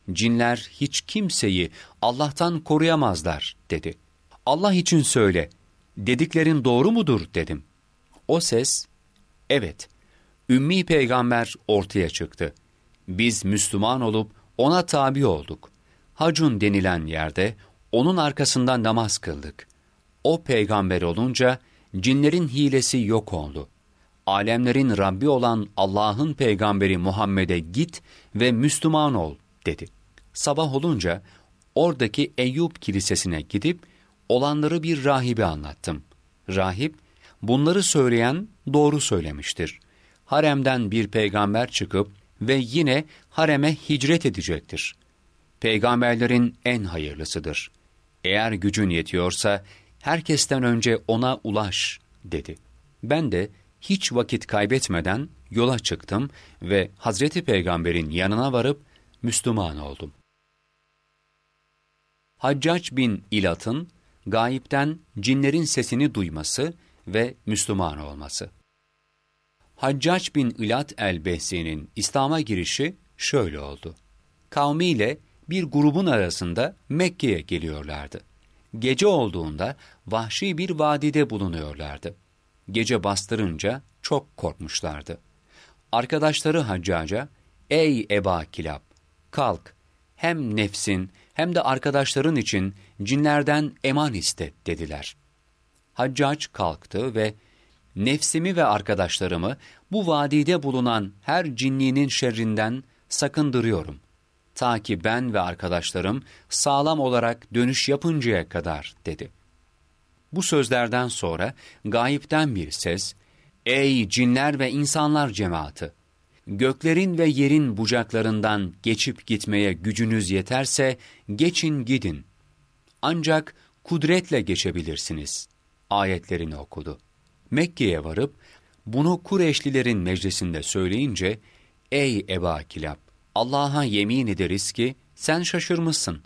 cinler hiç kimseyi Allah'tan koruyamazlar dedi. Allah için söyle, dediklerin doğru mudur dedim. O ses, evet, Ümmi peygamber ortaya çıktı. Biz Müslüman olup ona tabi olduk. Hacun denilen yerde onun arkasından namaz kıldık. O peygamber olunca cinlerin hilesi yok oldu. Alemlerin Rabbi olan Allah'ın peygamberi Muhammed'e git ve Müslüman ol dedi. Sabah olunca oradaki Eyyub kilisesine gidip olanları bir rahibe anlattım. Rahip, bunları söyleyen doğru söylemiştir. Haremden bir peygamber çıkıp ve yine hareme hicret edecektir. Peygamberlerin en hayırlısıdır. Eğer gücün yetiyorsa herkesten önce ona ulaş dedi. Ben de hiç vakit kaybetmeden yola çıktım ve Hazreti Peygamber'in yanına varıp Müslüman oldum. Haccac bin İlat'ın gayipten cinlerin sesini duyması ve Müslüman olması. Haccac bin İlat el-Behzi'nin İslam'a girişi şöyle oldu. Kavmiyle bir grubun arasında Mekke'ye geliyorlardı. Gece olduğunda vahşi bir vadide bulunuyorlardı. Gece bastırınca çok korkmuşlardı. Arkadaşları Haccac'a, "Ey Eba Kilab, kalk, hem nefsin hem de arkadaşların için cinlerden eman iste" dediler. Haccac kalktı ve "Nefsimi ve arkadaşlarımı bu vadide bulunan her cinninin şerrinden sakındırıyorum. Ta ki ben ve arkadaşlarım sağlam olarak dönüş yapıncaya kadar" dedi. Bu sözlerden sonra gayipten bir ses, "Ey cinler ve insanlar cemaati! Göklerin ve yerin bucaklarından geçip gitmeye gücünüz yeterse geçin gidin. Ancak kudretle geçebilirsiniz" ayetlerini okudu. Mekke'ye varıp bunu Kureyşlilerin meclisinde söyleyince, "Ey Eba Kilab, Allah'a yemin ederiz ki sen şaşırmışsın.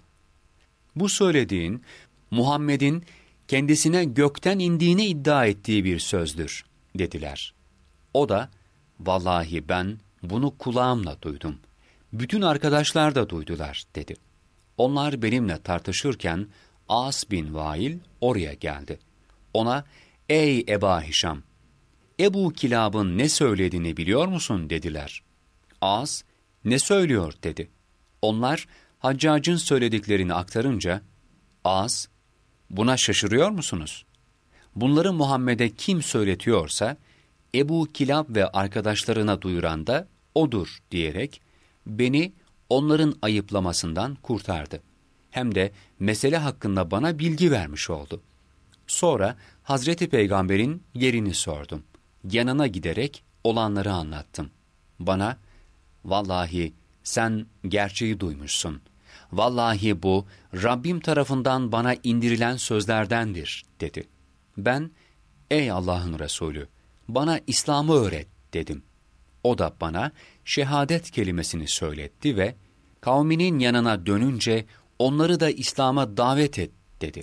Bu söylediğin Muhammed'in kendisine gökten indiğini iddia ettiği bir sözdür" dediler. O da, "Vallahi ben bunu kulağımla duydum. Bütün arkadaşlar da duydular" dedi. Onlar benimle tartışırken As bin Vail oraya geldi. Ona, "Ey Eba Hişam, Ebu Kilab'ın ne söylediğini biliyor musun?" dediler. As, "Ne söylüyor?" dedi. Onlar Haccac'ın söylediklerini aktarınca, As, "Buna şaşırıyor musunuz? Bunları Muhammed'e kim söyletiyorsa, Ebu Kilab ve arkadaşlarına duyuran da odur" diyerek, beni onların ayıplamasından kurtardı. Hem de mesele hakkında bana bilgi vermiş oldu. Sonra Hazreti Peygamber'in yerini sordum. Yanına giderek olanları anlattım. Bana, "Vallahi sen gerçeği duymuşsun. Vallahi bu Rabbim tarafından bana indirilen sözlerdendir" dedi. Ben, "Ey Allah'ın Resulü, bana İslam'ı öğret" dedim. O da bana şehadet kelimesini söyletti ve kavminin yanına dönünce onları da İslam'a davet et dedi.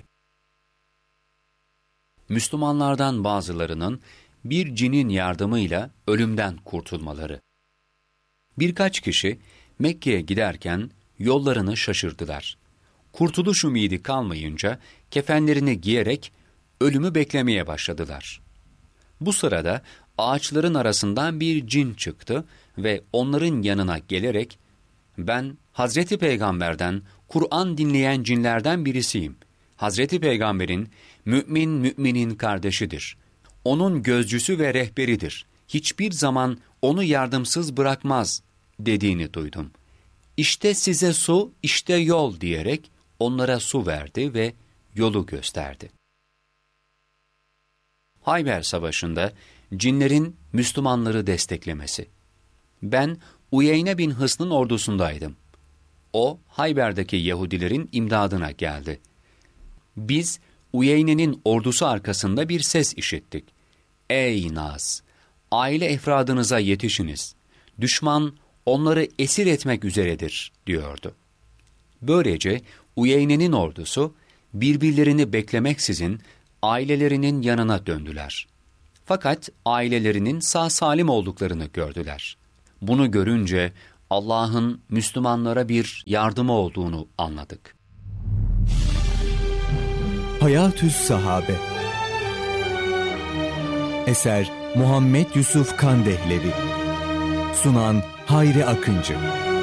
Müslümanlardan bazılarının bir cinin yardımıyla ölümden kurtulmaları. Birkaç kişi Mekke'ye giderken yollarını şaşırdılar. Kurtuluş ümidi kalmayınca kefenlerini giyerek ölümü beklemeye başladılar. Bu sırada ağaçların arasından bir cin çıktı ve onların yanına gelerek, "Ben Hazreti Peygamber'den Kur'an dinleyen cinlerden birisiyim. Hazreti Peygamber'in müminin kardeşidir. Onun gözcüsü ve rehberidir. Hiçbir zaman onu yardımsız bırakmaz" dediğini duydum. "İşte size su, işte yol" diyerek onlara su verdi ve yolu gösterdi. Hayber Savaşı'nda cinlerin Müslümanları desteklemesi. Ben Uyeyne bin Hısn'ın ordusundaydım. O, Hayber'deki Yahudilerin imdadına geldi. Biz, Uyeyne'nin ordusu arkasında bir ses işittik. "Ey Nas! Aile efradınıza yetişiniz. Düşman onları esir etmek üzeredir" diyordu. Böylece Uyeyne'nin ordusu birbirlerini beklemeksizin ailelerinin yanına döndüler. Fakat ailelerinin sağ salim olduklarını gördüler. Bunu görünce Allah'ın Müslümanlara bir yardımı olduğunu anladık. Hayatü's Sahabe. Eser Muhammed Yusuf Kandehlevi. Sunan Hayri Akıncı.